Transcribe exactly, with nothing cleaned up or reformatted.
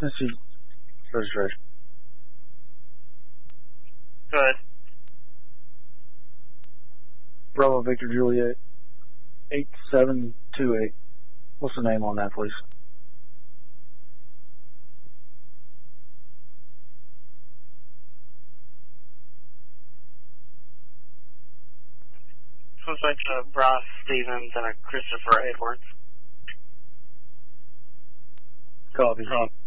This is registration. Good. Bravo Victor Juliet, eight seven two eight. What's the name on that, please? Suspect uh, Ross Stevens and a Christopher Edwards. Copy.